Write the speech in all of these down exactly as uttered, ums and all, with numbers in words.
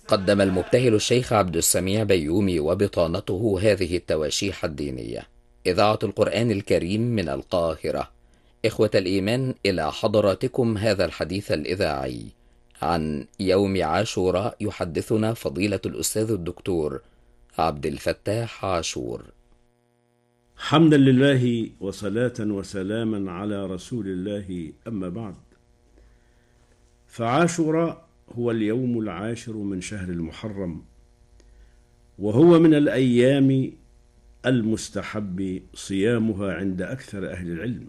قدم المبتهل الشيخ عبد السميع بيومي وبطانته هذه التواشيح الدينية. إذاعة القرآن الكريم من القاهرة. إخوة الإيمان، إلى حضراتكم هذا الحديث الإذاعي عن يوم عاشوراء، يحدثنا فضيلة الأستاذ الدكتور عبد الفتاح عاشور. حمدا لله وصلاة وسلاما على رسول الله، أما بعد، فعاشوراء هو اليوم العاشر من شهر المحرم، وهو من الأيام المستحب صيامها عند أكثر أهل العلم،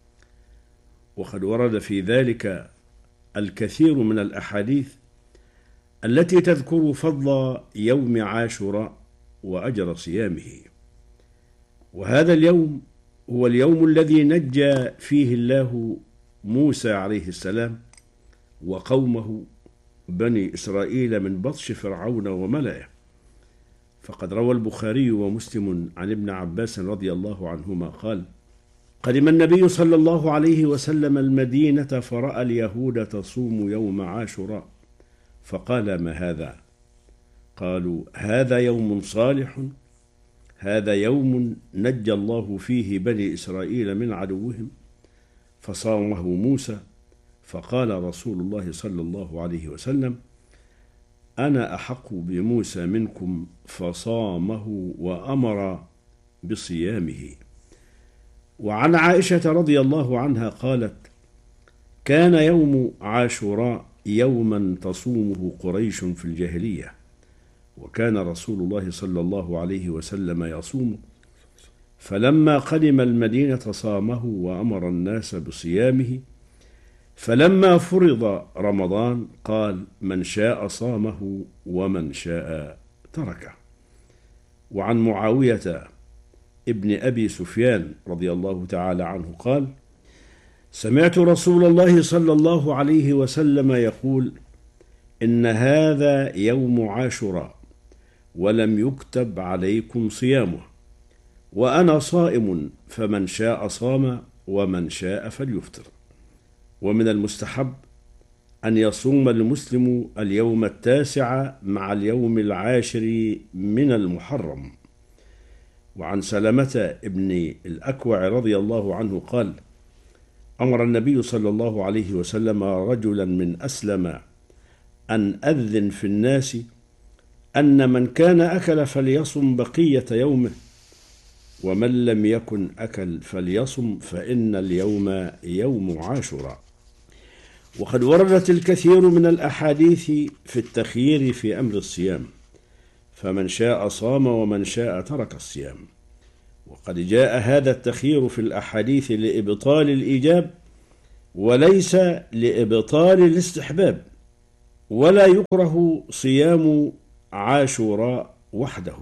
وقد ورد في ذلك الكثير من الأحاديث التي تذكر فضل يوم عاشوراء وأجر صيامه. وهذا اليوم هو اليوم الذي نجى فيه الله موسى عليه السلام وقومه بني إسرائيل من بطش فرعون وملئه. فقد روى البخاري ومسلم عن ابن عباس رضي الله عنهما قال: قدم النبي صلى الله عليه وسلم المدينة فرأى اليهود تصوم يوم عاشوراء، فقال: ما هذا؟ قالوا: هذا يوم صالح، هذا يوم نجى الله فيه بني إسرائيل من عدوهم، فصامه موسى. فقال رسول الله صلى الله عليه وسلم: أنا أحق بموسى منكم، فصامه وأمر بصيامه. وعن عائشة رضي الله عنها قالت: كان يوم عاشوراء يوما تصومه قريش في الجاهلية، وكان رسول الله صلى الله عليه وسلم يصومه، فلما قدم المدينة صامه وأمر الناس بصيامه، فلما فرض رمضان قال: من شاء صامه ومن شاء تركه. وعن معاوية ابن أبي سفيان رضي الله تعالى عنه قال: سمعت رسول الله صلى الله عليه وسلم يقول: إن هذا يوم عاشوراء ولم يكتب عليكم صيامه، وأنا صائم، فمن شاء صام ومن شاء فليفطر. ومن المستحب أن يصوم المسلم اليوم التاسع مع اليوم العاشر من المحرم. وعن سلمة ابن الأكوع رضي الله عنه قال: أمر النبي صلى الله عليه وسلم رجلا من أسلم أن أذن في الناس أن من كان أكل فليصم بقية يومه، ومن لم يكن أكل فليصم، فإن اليوم يوم عاشوراء. وقد وردت الكثير من الأحاديث في التخيير في أمر الصيام، فمن شاء صام ومن شاء ترك الصيام. وقد جاء هذا التخيير في الأحاديث لإبطال الإيجاب وليس لإبطال الاستحباب، ولا يكره صيام عاشوراء وحده،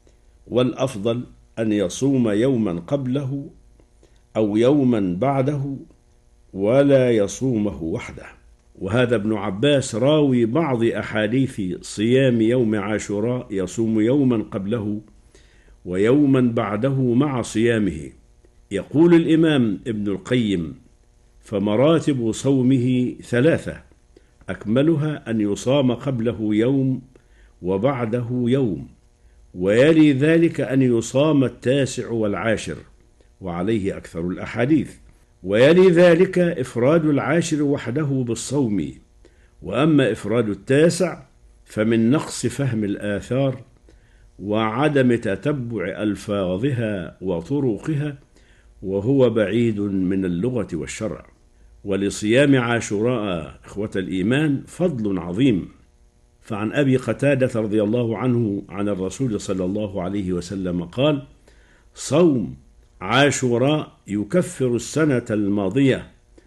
والأفضل أن يصوم يوما قبله أو يوما بعده، ولا يصومه وحده. وهذا ابن عباس راوي بعض أحاديث صيام يوم عاشوراء يصوم يوما قبله ويوما بعده مع صيامه. يقول الإمام ابن القيم: فمراتب صومه ثلاثة، أكملها أن يصام قبله يوم وبعده يوم، ويلي ذلك أن يصام التاسع والعاشر، وعليه أكثر الأحاديث، ويلي ذلك إفراد العاشر وحده بالصوم. وأما إفراد التاسع فمن نقص فهم الآثار وعدم تتبع ألفاظها وطرقها، وهو بعيد من اللغة والشرع. ولصيام عاشوراء إخوة الإيمان فضل عظيم. فعن أبي قتادة رضي الله عنه عن الرسول صلى الله عليه وسلم قال: صوم عاشوراء يكفر السنة الماضية،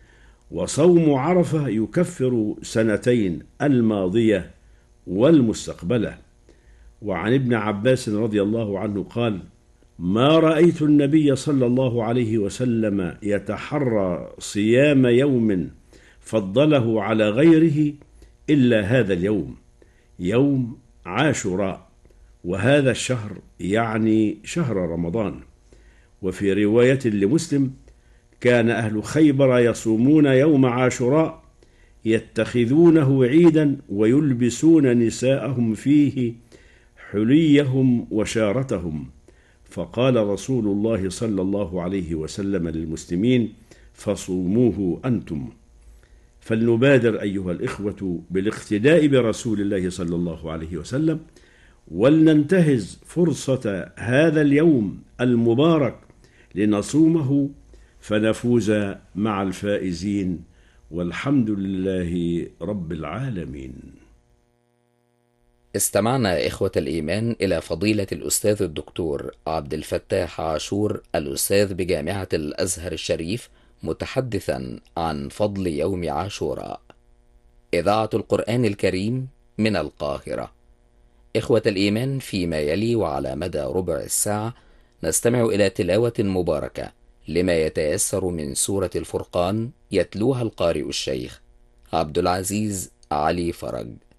وصوم عرفة يكفر سنتين الماضية والمستقبلة. وعن ابن عباس رضي الله عنه قال: ما رأيت النبي صلى الله عليه وسلم يتحرى صيام يوم فضله على غيره إلا هذا اليوم، يوم عاشوراء، وهذا الشهر يعني شهر رمضان. وفي رواية لمسلم: كان أهل خيبر يصومون يوم عاشوراء يتخذونه عيدا ويلبسون نساءهم فيه حليهم وشارتهم. فقال رسول الله صلى الله عليه وسلم للمسلمين: فصوموه أنتم. فلنبادر أيها الإخوة بالاقتداء برسول الله صلى الله عليه وسلم، ولننتهز فرصة هذا اليوم المبارك لنصومه فنفوز مع الفائزين، والحمد لله رب العالمين. استمعنا إخوة الإيمان إلى فضيلة الأستاذ الدكتور عبد الفتاح عاشور، الأستاذ بجامعة الأزهر الشريف، متحدثا عن فضل يوم عاشوراء. إذاعة القرآن الكريم من القاهرة. إخوة الإيمان، فيما يلي وعلى مدى ربع الساعة نستمع إلى تلاوة مباركة لما يتيسر من سورة الفرقان، يتلوها القارئ الشيخ عبد العزيز علي فرج.